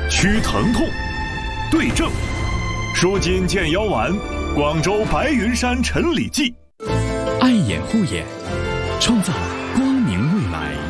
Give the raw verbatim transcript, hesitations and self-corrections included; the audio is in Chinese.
驱疼痛，对症，舒筋健腰丸，广州白云山陈李济。 爱眼护眼，创造光明未来。